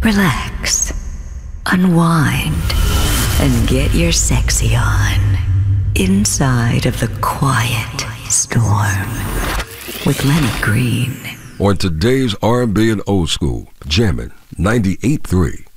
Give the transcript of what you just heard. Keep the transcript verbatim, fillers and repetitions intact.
relax, unwind, and get your sexy on inside of the quiet storm with Lenny Green. On today's R and B and Old School, jamming ninety-eight point three